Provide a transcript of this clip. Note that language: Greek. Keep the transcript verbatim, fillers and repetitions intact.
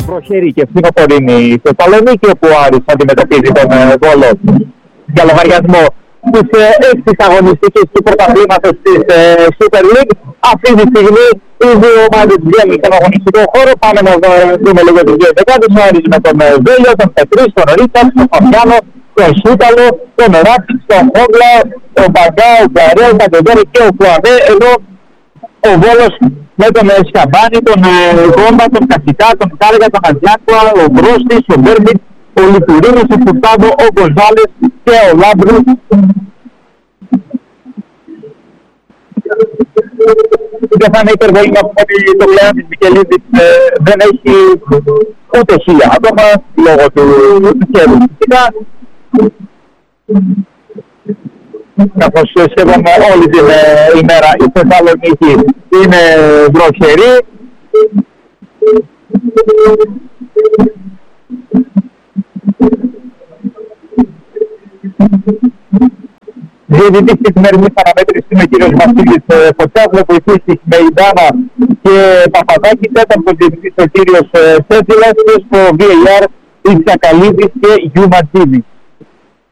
βροχερή και φθινοπορεινή στο Θεσσαλονίκη, όπου ο Άρης αντιμετωπίζει τον ε, Βόλο για λογαριασμό της ε, έκτης αγωνιστικής του πρωταθλήματος της ε, Super League. Αυτή τη στιγμή οι δύο ομάδες βγαίνουν στον αγωνιστικό χώρο. Πάμε να δούμε λίγο τις δύο δεκάδες. Ο Άρης με τον ε, Βέλιο, τον Πετρής, τον Ρίτσαρτς, τον Φαβιάνο, τον Σούταλο, τον Ράπτιξ, τον Χόγκλα, τον Μπαγκά, ο Γκαρέο, τον Κοντέρη και ο Φουαβέ. Εδώ ο Βόλος με τον Σκαμπάνη, τον Γόμπα, τον Κασικά, τον Κάργα, τον Ατζάκουα, ο Μπρόστης, ο Μπέρμπιτ, ο Λιτουρίνος, ο Φουρτάδο, ο Γκοζάλες και ο Λάμπρου. Δεν θα είναι υπερβολή να πούμε ότι το πλέον της Μικελίδης ε, δεν έχει ούτε χίλια άτομα λόγω του καιρού. Φυσικά, καθώς σχεδόν όλη την ε, ημέρα η Θεσσαλονίκη είναι βροχερή. Διαιτητής της σημερινής αναμέτρησης είναι ο κύριος Βασίλης Φωτσάς, με βοηθήσεις με Ιντάνα και Παπαδάκη, τέταρτος διαιτητής ο κύριος Σέτζιλας και στο βι έι αρ Ιτσακαλίδης και Γιουματζίδης.